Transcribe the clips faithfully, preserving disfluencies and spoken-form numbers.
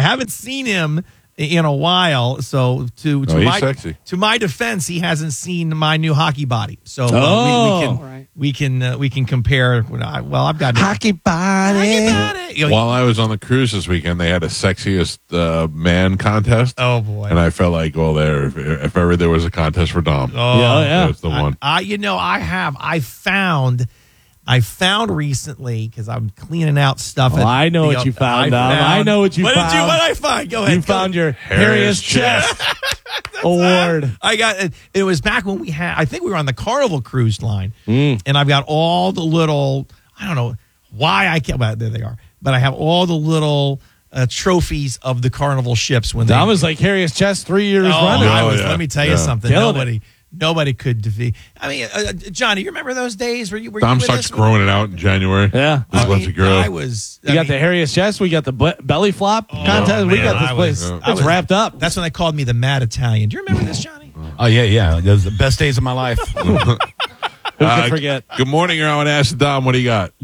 haven't seen him in a while. So to to oh, he's my sexy. to my defense, he hasn't seen my new hockey body. So uh, oh, we, we can right. we can uh, we can compare. Well, I've got hockey body. Hockey body. You know, While I was on the cruise this weekend, they had a sexiest uh, man contest. Oh boy! And I felt like, well, there. If, if ever there was a contest for Dom, oh yeah, yeah. that's the one. I, I you know I have I found. I found recently because I'm cleaning out stuff. Oh, at I know the, what you found, I, Dom. found, I know what you what found. Did you, what did I find? Go ahead. You go found ahead. your hairiest hairiest chest award. I got it. It was back when we had. I think we were on the Carnival cruise line, Mm. and I've got all the little. I don't know why I can't. Well, there they are. But I have all the little uh, trophies of the Carnival ships when they. Dom was like hairiest chest three years Oh, running. I was, yeah. let me tell you Yeah. something. Killing Nobody. Nobody could defeat. I mean, uh, Johnny, you remember those days where you were? Dom you with starts us? growing it out in January. Yeah. Just I lets mean, it grow. I was. You I got mean, the hairiest chest. We got the be- belly flop contest. we man, got this I place. was- it's I was- wrapped up. That's when they called me the Mad Italian. Do you remember this, Johnny? Oh, yeah, yeah. Those are the best days of my life. Who Uh, could forget? Good morning, you're on Ask Dom. What do you got?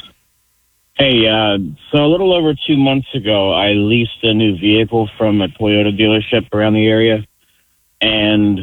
Hey, uh, so a little over two months ago, I leased a new vehicle from a Toyota dealership around the area. And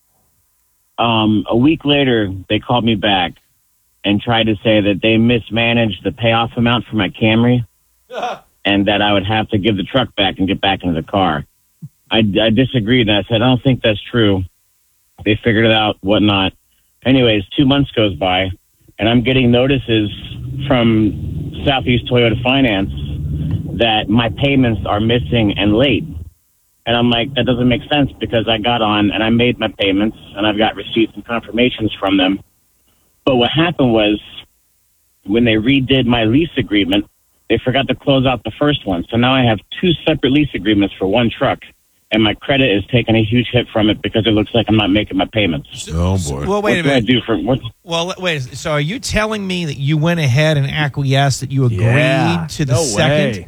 um, a week later, they called me back and tried to say that they mismanaged the payoff amount for my Camry and that I would have to give the truck back and get back into the car. I, I disagreed, and I said, I don't think that's true. They figured it out, whatnot. Anyways, two months goes by, and I'm getting notices from Southeast Toyota Finance that my payments are missing and late. And I'm like, that doesn't make sense because I got on and I made my payments and I've got receipts and confirmations from them. But what happened was when they redid my lease agreement, they forgot to close out the first one. So now I have two separate lease agreements for one truck. And my credit is taking a huge hit from it because it looks like I'm not making my payments. Oh, boy. Well, wait what a do I minute. do for what? Well, wait. So, are you telling me that you went ahead and acquiesced that you agreed Yeah. to the No second? way.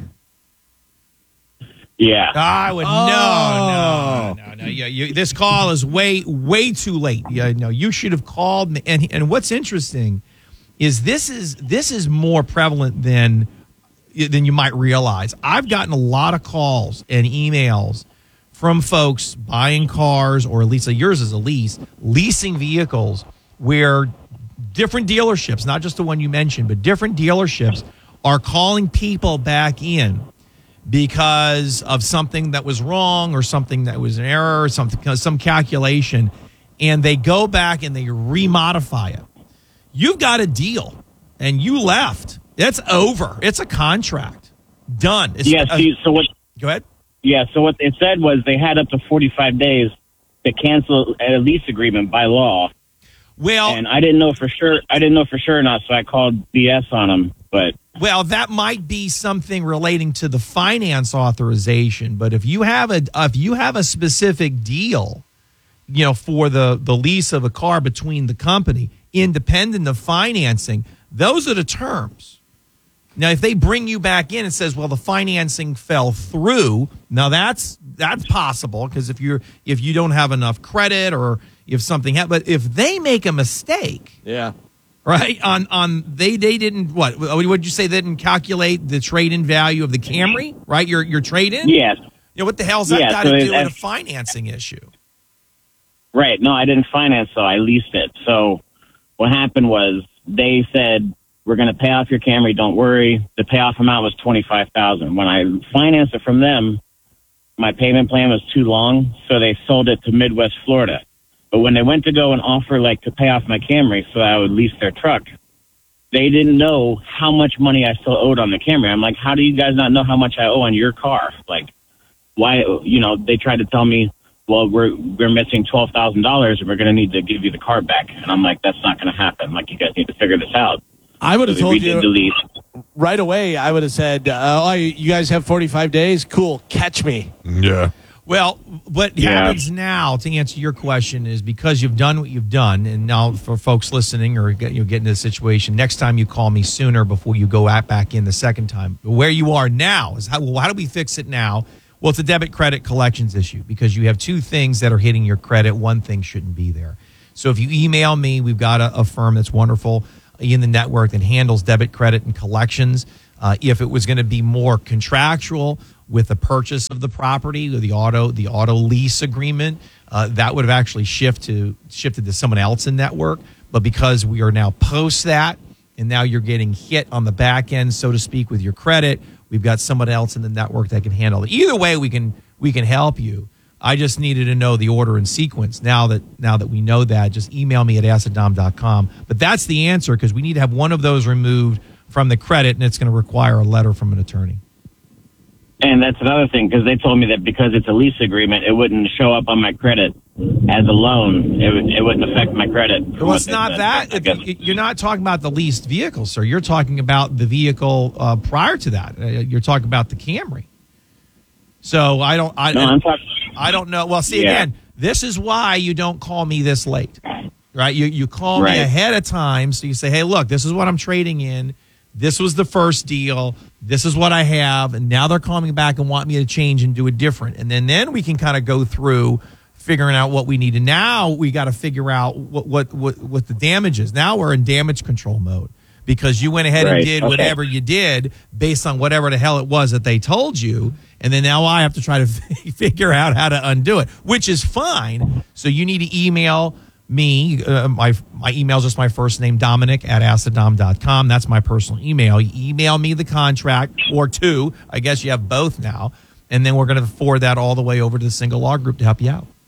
Yeah. I would Oh. no, no, no, no. You, you, this call is way, way too late. Yeah, no, you should have called me. And and what's interesting is this is this is more prevalent than than you might realize. I've gotten a lot of calls and emails from folks buying cars, or at least yours is a lease, leasing vehicles where different dealerships, not just the one you mentioned, but different dealerships are calling people back in because of something that was wrong or something that was an error or something, some calculation, and they go back and they remodify it. You've got a deal, and you left. It's over. It's a contract. Done. It's, Yeah, see, so what? Go ahead. Yeah, so what it said was they had up to forty-five days to cancel a lease agreement by law. Well, And I didn't know for sure. I didn't know for sure or not, so I called B S on them. But well, that might be something relating to the finance authorization. But if you have a if you have a specific deal, you know, for the the lease of a car between the company, independent of financing, those are the terms. Now, if they bring you back in and says, "Well, the financing fell through," now that's that's possible because if you're if you don't have enough credit or if something happens, but if they make a mistake, Yeah. right on on they they didn't what what did you say? They didn't calculate the trade-in value of the Camry, right? Your your trade-in. yes, You know what the hell's that Yeah, got so to it- do with a that's- financing issue? right. No, I didn't finance, so I leased it. So what happened was they said, we're going to pay off your Camry. Don't worry. The payoff amount was twenty-five thousand dollars. When I financed it from them, my payment plan was too long, so they sold it to Midwest Florida. But when they went to go and offer, like, to pay off my Camry so I would lease their truck, they didn't know how much money I still owed on the Camry. I'm like, how do you guys not know how much I owe on your car? Like, why, you know, they tried to tell me, well, we're we're missing twelve thousand dollars and we're going to need to give you the car back. And I'm like, that's not going to happen. Like, you guys need to figure this out. I would have So told we redid you the lease. right away. I would have said, uh, "Oh, you guys have forty-five days. Cool, catch me." Yeah. Well, what Yeah. happens now, to answer your question, is because you've done what you've done, and now for folks listening or get, you know, get into the situation, next time you call me sooner before you go at back in the second time. Where you are now is how, well, how do we fix it now? Well, it's a debit credit collections issue because you have two things that are hitting your credit. One thing shouldn't be there. So if you email me, we've got a, a firm that's wonderful in the network that handles debit credit and collections. Uh, if it was going to be more contractual with the purchase of the property, or the auto the auto lease agreement, uh, that would have actually shift to shifted to someone else in network. But because we are now post that, and now you're getting hit on the back end, so to speak, with your credit, we've got someone else in the network that can handle it. Either way, we can we can help you. I just needed to know the order and sequence. Now that now that we know that, just email me at acid dom dot com. But that's the answer, because we need to have one of those removed from the credit, and it's going to require a letter from an attorney. And that's another thing, because they told me that because it's a lease agreement, it wouldn't show up on my credit as a loan. It, would, it wouldn't affect my credit. Well, it's not that. If, you're not talking about the leased vehicle, sir. You're talking about the vehicle uh, prior to that. Uh, you're talking about the Camry. So I don't. I, no, I'm talking. I don't know. Well, see, Yeah. again, this is why you don't call me this late, right? You you call Right. me ahead of time, so you say, hey, look, this is what I'm trading in. This was the first deal. This is what I have, and now they're calling me back and want me to change and do it different. And then then we can kind of go through figuring out what we need. And now we got to figure out what what what what the damage is. Now we're in damage control mode, because you went ahead and Right. did Okay. whatever you did based on whatever the hell it was that they told you. And then now I have to try to figure out how to undo it, which is fine. So you need to email me. Uh, my my email is just my first name, Dominic at acid dom dot com. That's my personal email. You email me the contract, or two. I guess you have both now. And then we're going to forward that all the way over to the Single Law Group to help you out.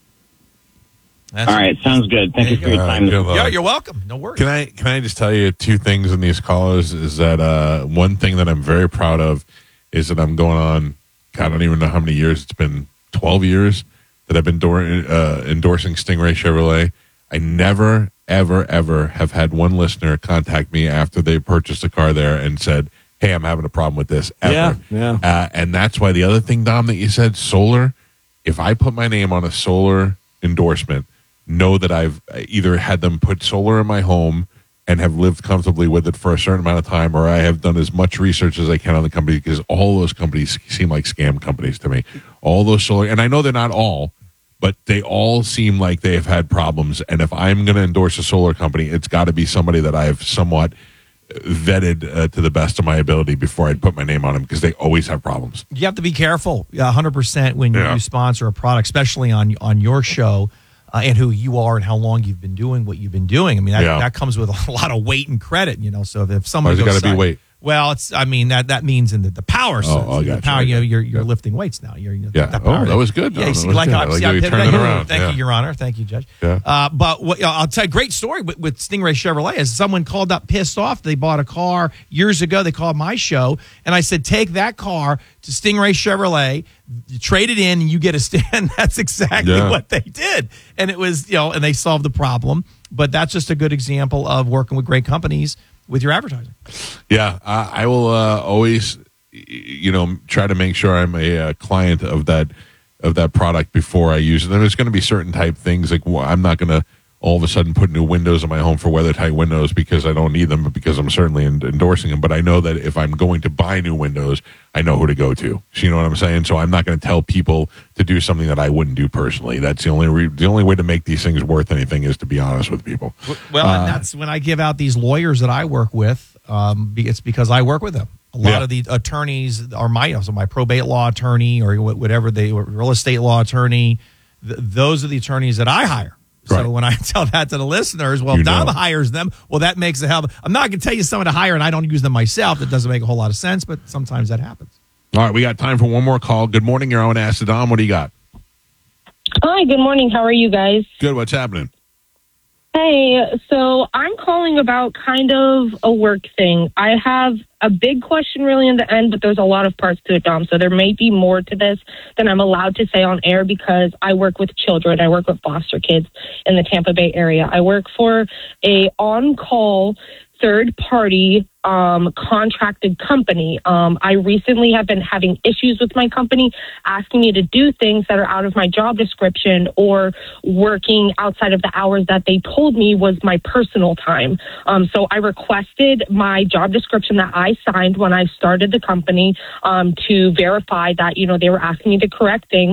That's All right, sounds good. Thank you for your Uh, time. good luck. Yeah, you're welcome. No worries. Can I can I just tell you two things in these callers? Is that uh, one thing that I'm very proud of is that I'm going on. God, I don't even know how many years it's been. twelve years that I've been door, uh, endorsing Stingray Chevrolet. I never, ever, ever have had one listener contact me after they purchased a car there and said, "Hey, I'm having a problem with this." Ever. Yeah, yeah. Uh, and that's why the other thing, Dom, that you said, solar. If I put my name on a solar endorsement, know that I've either had them put solar in my home and have lived comfortably with it for a certain amount of time, or I have done as much research as I can on the company, because all those companies seem like scam companies to me. All those solar, and I know they're not all, but they all seem like they have had problems. And if I'm going to endorse a solar company, it's got to be somebody that I've somewhat vetted uh, to the best of my ability before I'd put my name on them, because they always have problems. You have to be careful, one hundred percent, when Yeah. you sponsor a product, especially on on your show, uh, and who you are and how long you've been doing what you've been doing. I mean, that, Yeah. that comes with a lot of weight and credit, you know. So if, if someone Why's it goes gotta be side- weight? Well, it's. I mean that that means in the, the power sense. oh, I the got you, power. I You know, got you. you're you're lifting weights now. You're, you're Yeah. that Oh, power. that was good. Yeah, No, you that see, was like good. how I like see how how you pivoted turned I it am? around. Thank Yeah. you, Your Honor. Thank you, Judge. Yeah. Uh, but what, I'll tell you a great story with, with Stingray Chevrolet is someone called up pissed off. They bought a car years ago. They called my show, and I said, take that car to Stingray Chevrolet, you trade it in, and you get a stand. That's exactly Yeah. what they did. And it was, you know, and they solved the problem. But that's just a good example of working with great companies with your advertising. Yeah, I, I will uh, always, y- you know, try to make sure I'm a, uh client of that of that product before I use it. And there's going to be certain type things like, well, I'm not going to all of a sudden put new windows in my home for weather tight windows because I don't need them, but because I'm certainly en- endorsing them. But I know that if I'm going to buy new windows, I know who to go to. So you know what I'm saying? So I'm not going to tell people to do something that I wouldn't do personally. That's the only re- the only way to make these things worth anything is to be honest with people. Well, and that's when I give out these lawyers that I work with. Um, be- it's because I work with them. A lot Yeah. of the attorneys are my, so my probate law attorney or wh- whatever they, real estate law attorney. Th- those are the attorneys that I hire. Right. So when I tell that to the listeners, well, You if Dom know. hires them, well, that makes a hell. of- I'm not going to tell you someone to hire and I don't use them myself. That doesn't make a whole lot of sense, but sometimes that happens. All right, we got time for one more call. Good morning, you're on Acid Dom. What do you got? Hi, good morning. How are you guys? Good. What's happening? Hey, so I'm calling about kind of a work thing. I have a big question really in the end, but there's a lot of parts to it, Dom. So there may be more to this than I'm allowed to say on air because I work with children. I work with foster kids in the Tampa Bay area. I work for a on-call third-party um, contracted company. Um, I recently have been having issues with my company asking me to do things that are out of my job description or working outside of the hours that they told me was my personal time. Um, so I requested my job description that I signed when I started the company um, to verify that, you know, they were asking me the correct things.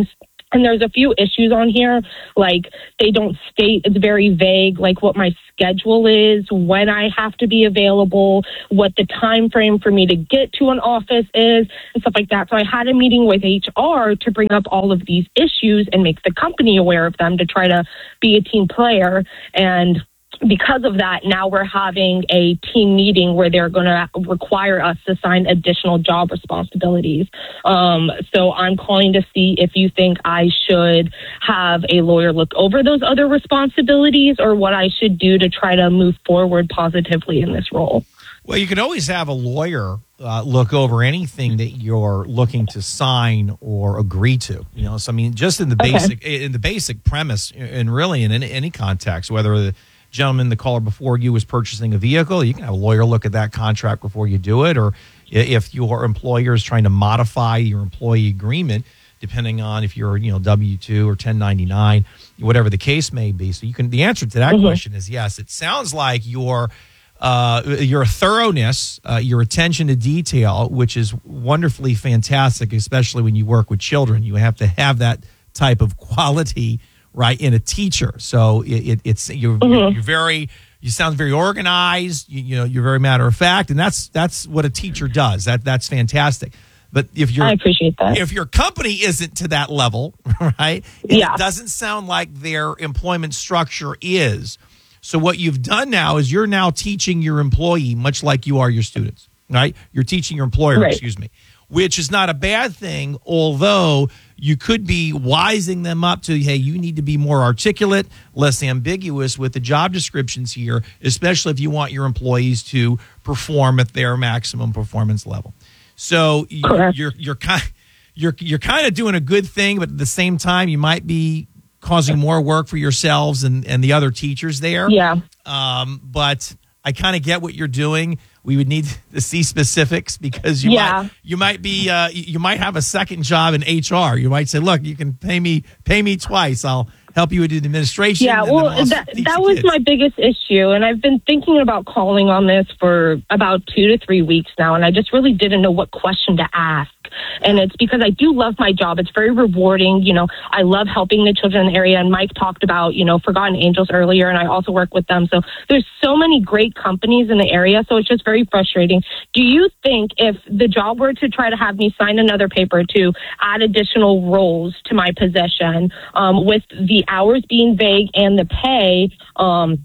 And there's a few issues on here, like they don't state, it's very vague, like what my schedule is, when I have to be available, what the time frame for me to get to an office is, and stuff like that. So I had a meeting with H R to bring up all of these issues and make the company aware of them to try to be a team player. And because of that, now we're having a team meeting where they're going to require us to sign additional job responsibilities. Um, so I'm calling to see if you think I should have a lawyer look over those other responsibilities or what I should do to try to move forward positively in this role. Well, you can always have a lawyer uh, look over anything that you're looking to sign or agree to. You know, so I mean, just in the Okay. basic in the basic premise, and really in any, any context, whether the gentleman, the caller before you, was purchasing a vehicle, you can have a lawyer look at that contract before you do it. Or if your employer is trying to modify your employee agreement, depending on if you're, you know, W two or ten ninety-nine, whatever the case may be. So you can. The answer to that Mhm. question is yes. It sounds like your uh, your thoroughness, uh, your attention to detail, which is wonderfully fantastic, especially when you work with children. You have to have that type of quality, right, in a teacher. So it, it, it's you're, Mhm. you're very you sound very organized. You, you know, you're very matter of fact, and that's that's what a teacher does. That that's fantastic. But if you're I appreciate that. if your company isn't to that level, right, and Yeah. it doesn't sound like their employment structure is. So what you've done now is you're now teaching your employee, much like you are your students, right? You're teaching your employer, Right. excuse me, which is not a bad thing, although you could be wising them up to, hey, you need to be more articulate, less ambiguous with the job descriptions here, especially if you want your employees to perform at their maximum performance level. So you- Correct. you're you're kind you're you're kind of doing a good thing, but at the same time, you might be causing more work for yourselves and, and the other teachers there. Yeah. Um, but I kind of get what you're doing. We would need to see specifics because you Yeah. might you might be uh, you might have a second job in H R. You might say, "Look, you can pay me pay me twice. I'll help you with the administration." Yeah, and then well, I'll also that, teach that the was kids." my biggest issue, and I've been thinking about calling on this for about two to three weeks now, and I just really didn't know what question to ask. And it's because I do love my job. It's very rewarding. You know, I love helping the children in the area, and Mike talked about, you know, Forgotten Angels earlier, and I also work with them. So there's so many great companies in the area, so it's just very frustrating. Do you think if the job were to try to have me sign another paper to add additional roles to my position, um, with the hours being vague and the pay, um,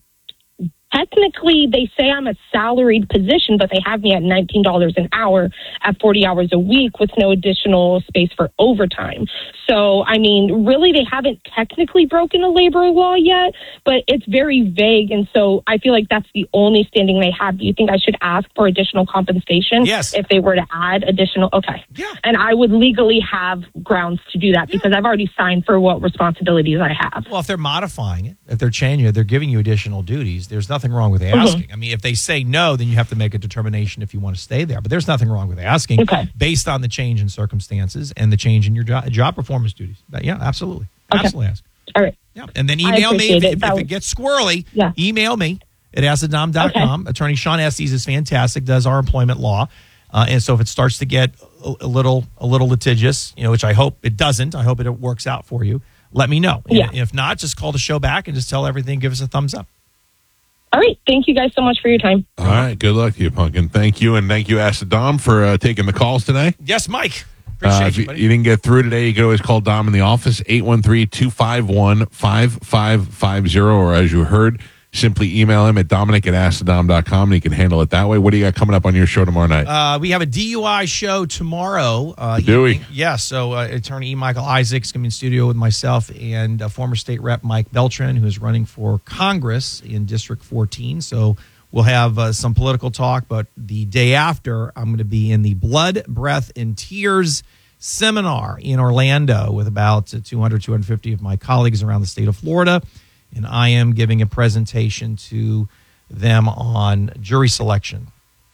technically they say I'm a salaried position, but they have me at nineteen dollars an hour at forty hours a week with no additional space for overtime. So, I mean, really they haven't technically broken a labor law yet, but it's very vague. And so I feel like that's the only standing they have. Do you think I should ask for additional compensation? Yes. If they were to add additional, okay. Yeah. And I would legally have grounds to do that because I've already signed for what responsibilities I have. Well, if they're modifying it, if they're changing it, they're giving you additional duties. There's nothing wrong with Mm-hmm. asking. I mean, if they say no, then you have to make a determination if you want to stay there. But there's nothing wrong with asking Okay. based on the change in circumstances and the change in your job, job performance duties. But yeah, absolutely. Okay. Absolutely ask. All right. Yeah. And then I email me appreciate if, it. if, That if was- it gets squirrely. Yeah. Email me at acidom dot com. Attorney Sean Estes is fantastic, does our employment law. Uh, and so if it starts to get a, a little a little litigious, you know, which I hope it doesn't, I hope it works out for you, let me know. And Yeah. if not, just call the show back and just tell everything, give us a thumbs up. All right. Thank you guys so much for your time. All right. Good luck to you, Pumpkin. Thank you. And thank you, Acid Dom, for uh, taking the calls today. Yes, Mike. Uh, Appreciate if you, you, buddy. you didn't get through today, you can always call Dom in the office, eight one three, two five one, five five five zero. Or as you heard, simply email him at dominic at acidom dot com, and he can handle it that way. What do you got coming up on your show tomorrow night? Uh, we have a D U I show tomorrow. Uh, Do we? evening. Yeah, so uh, Attorney E. Michael Isaacs going to be in studio with myself and uh, former state rep Mike Beltran, who is running for Congress in District fourteen. So we'll have uh, some political talk, but the day after, I'm going to be in the Blood, Breath, and Tears seminar in Orlando with about uh, two hundred, two hundred fifty of my colleagues around the state of Florida. And I am giving a presentation to them on jury selection.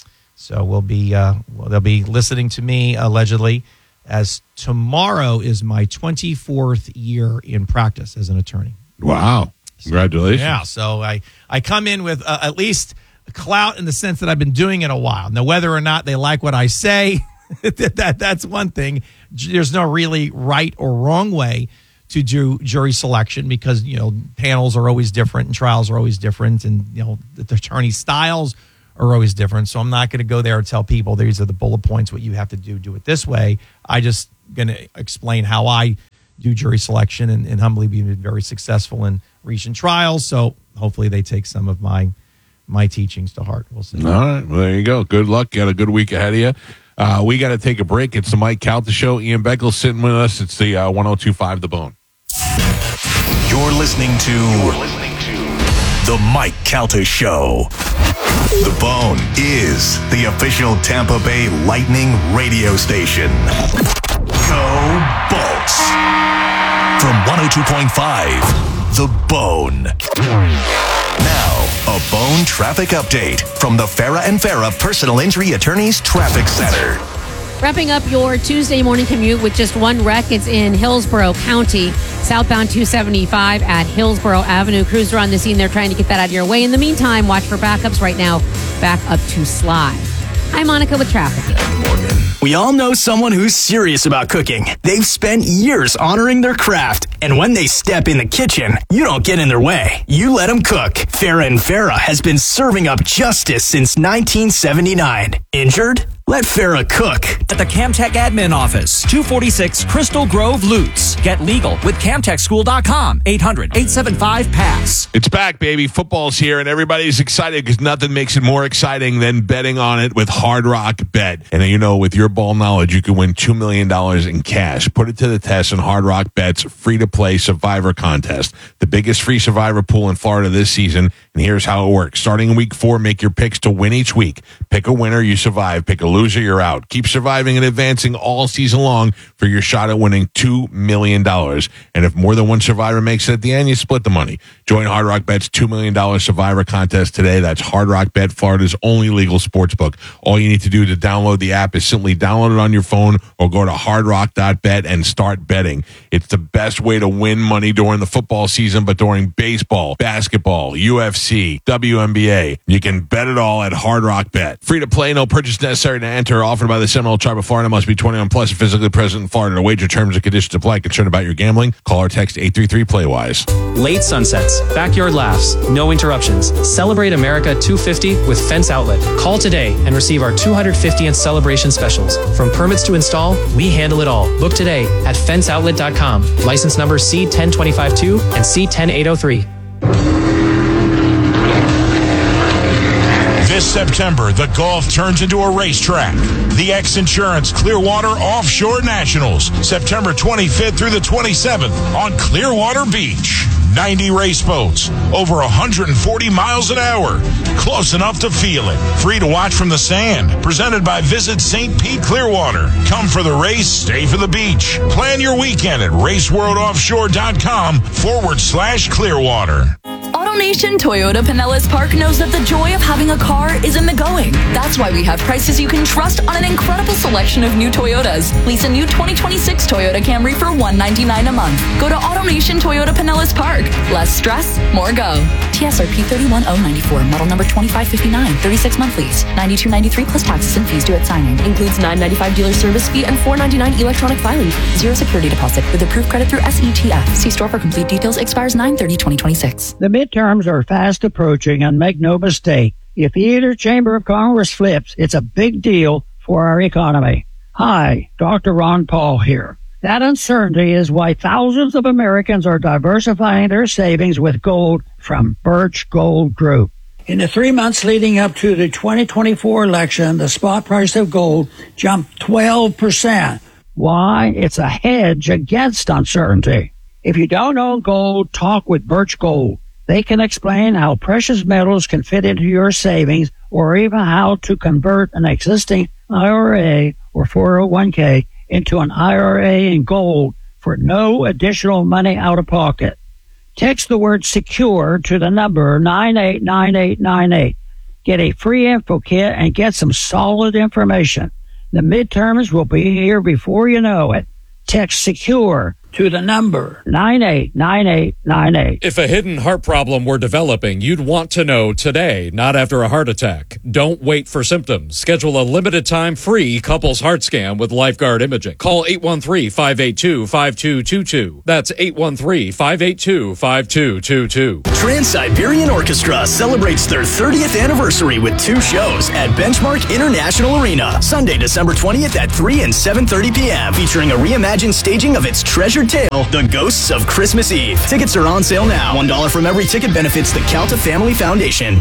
So we'll be uh, well, they'll be listening to me allegedly, as tomorrow is my twenty-fourth year in practice as an attorney. Wow. Congratulations. Yeah, so I I come in with uh, at least clout in the sense that I've been doing it a while. Now, whether or not they like what I say, that, that that's one thing. There's no really right or wrong way to do jury selection because, you know, panels are always different and trials are always different, and, you know, the attorney styles are always different. So I'm not going to go there and tell people these are the bullet points, what you have to do, do it this way. I just going to explain how I do jury selection, and, and humbly been very successful in recent trials. So hopefully they take some of my my teachings to heart. We'll see. All right. Well, there you go. Good luck. Got a good week ahead of you. Uh, we got to take a break. It's the Mike Calta Show. Ian Beckel sitting with us. It's the uh, one oh two point five The Bone. You're listening to, You're listening to The Mike Calta Show. The Bone is the official Tampa Bay Lightning radio station. Go Bolts. From one oh two point five, The Bone. Now, a Bone traffic update from the Farah and Farah Personal Injury Attorneys Traffic Center. Wrapping up your Tuesday morning commute with just one wreck. It's in Hillsborough County, southbound two seventy-five at Hillsborough Avenue. Crews are on the scene. They're trying to get that out of your way. In the meantime, watch for backups right now. Back up to Sly. I'm Monica with traffic. We all know someone who's serious about cooking. They've spent years honoring their craft, and when they step in the kitchen, you don't get in their way. You let them cook. Farah and Farah has been serving up justice since nineteen seventy-nine. Injured? Let Farah cook. At the Camtech Admin Office, two forty-six Crystal Grove, Lutz. Get legal with camtech school dot com. eight hundred, eight seven five, pass. It's back, baby. Football's here, and everybody's excited because nothing makes it more exciting than betting on it with Hard Rock Bet. And you know, with your ball knowledge, you can win two million dollars in cash. Put it to the test in Hard Rock Bet's free-to-play Survivor contest, the biggest free Survivor pool in Florida this season. And here's how it works. Starting in week four, make your picks to win each week. Pick a winner, you survive. Pick a loser, you're out. Keep surviving and advancing all season long for your shot at winning two million dollars. And if more than one survivor makes it at the end, you split the money. Join Hard Rock Bet's two million dollars Survivor contest today. That's Hard Rock Bet, Florida's only legal sports book. All you need to do to download the app is simply download it on your phone or go to hard rock dot bet and start betting. It's the best way to win money during the football season, but during baseball, basketball, U F C, W N B A, you can bet it all at Hard Rock Bet. Free to play, no purchase necessary to enter. Offered by the Seminole Tribe of Florida. Must be twenty-one plus and physically present in Florida. To wager, terms and conditions apply. Concerned about your gambling? Call or text eight three three play wise. Late sunsets, backyard laughs, no interruptions. Celebrate America two fifty with Fence Outlet. Call today and receive our two hundred fiftieth celebration specials. From permits to install, we handle it all. Book today at fence outlet dot com. License number C one zero two five two and C one zero eight zero three. This September, the Gulf turns into a racetrack. The X Insurance Clearwater Offshore Nationals, September twenty-fifth through the twenty-seventh on Clearwater Beach. ninety race boats, over one hundred forty miles an hour. Close enough to feel it. Free to watch from the sand. Presented by Visit Saint Pete Clearwater. Come for the race, stay for the beach. Plan your weekend at raceworldoffshore.com forward slash Clearwater. AutoNation Toyota Pinellas Park knows that the joy of having a car is in the going. That's why we have prices you can trust on an incredible selection of new Toyotas. Lease a new twenty twenty-six Toyota Camry for one hundred ninety-nine dollars a month. Go to AutoNation Toyota Pinellas Park. Less stress, more go. T S R P three one zero nine four, model number twenty-five fifty-nine, thirty-six month lease, ninety-two ninety-three plus taxes and fees due at signing. Includes nine ninety-five dealer service fee and four ninety-nine electronic filing. Zero security deposit with approved credit through S E T F. See store for complete details. Expires nine thirty twenty twenty-six. The midterms are fast approaching, and make no mistake, if either chamber of Congress flips, it's a big deal for our economy. Hi, Doctor Ron Paul here. That uncertainty is why thousands of Americans are diversifying their savings with gold from Birch Gold Group. In the three months leading up to the twenty twenty-four election, the spot price of gold jumped twelve percent. Why? It's a hedge against uncertainty. If you don't own gold, talk with Birch Gold. They can explain how precious metals can fit into your savings, or even how to convert an existing I R A or four oh one k into an I R A in gold for no additional money out of pocket. Text the word SECURE to the number nine eight nine eight nine eight. Get a free info kit and get some solid information. The midterms will be here before you know it. Text SECURE to the number nine eight nine eight nine eight. If a hidden heart problem were developing, you'd want to know today, not after a heart attack. Don't wait for symptoms. Schedule a limited time free couples heart scan with Lifeguard Imaging. Call eight one three, five eight two, five two two two. That's eight one three, five eight two, five two two two. Trans-Siberian Orchestra celebrates their thirtieth anniversary with two shows at Benchmark International Arena. Sunday, December twentieth at three and seven thirty p.m. featuring a reimagined staging of its treasured tale, The Ghosts of Christmas Eve. Tickets are on sale now. one dollar from every ticket benefits the Calta Family Foundation.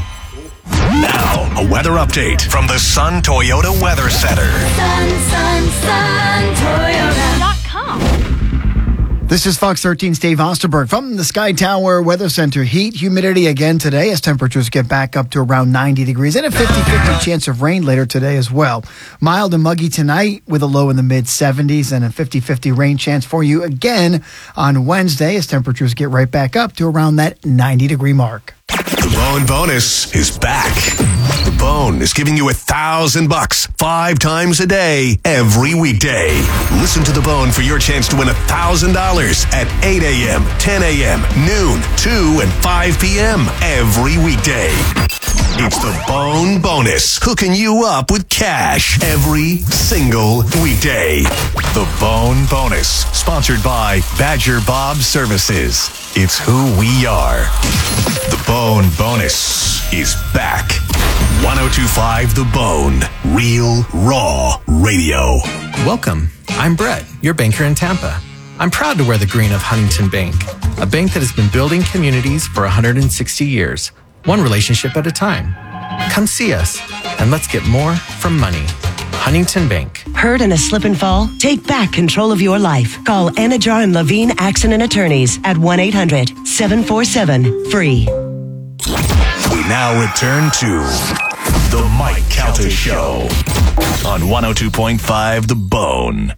Now, a weather update from the Sun Toyota Weather Center. Sun, sun, sun, Toyota dot com. This is Fox thirteen's Dave Osterberg from the Sky Tower Weather Center. Heat, humidity again today as temperatures get back up to around ninety degrees and a fifty-fifty chance of rain later today as well. Mild and muggy tonight with a low in the mid seventies and a fifty-fifty rain chance for you again on Wednesday as temperatures get right back up to around that ninety degree mark. The Bone Bonus is back. The Bone is giving you a thousand bucks five times a day, every weekday. Listen to The Bone for your chance to win a thousand dollars at eight a.m., ten a.m., noon, two, and five p.m. every weekday. It's The Bone Bonus, hooking you up with cash every single weekday. The Bone Bonus, sponsored by Badger Bob Services. It's who we are. The Bone Bonus is back. one oh two point five The Bone, real, raw radio. Welcome. I'm Brett, your banker in Tampa. I'm proud to wear the green of Huntington Bank, a bank that has been building communities for one hundred sixty years, one relationship at a time. Come see us, and let's get more from money. Huntington Bank. Hurt in a slip and fall? Take back control of your life. Call Anajar and Levine Accident Attorneys at one eight hundred, seven four seven, free. We now return to The Mike Calta Show on one oh two point five The Bone.